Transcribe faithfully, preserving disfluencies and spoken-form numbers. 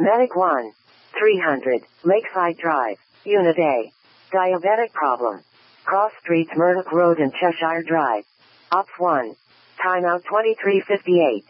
Medic one. three hundred, Lakeside Drive, Unit A. Diabetic problem. Cross Streets, Murdoch Road and Cheshire Drive. Ops one. Timeout twenty-three fifty-eight.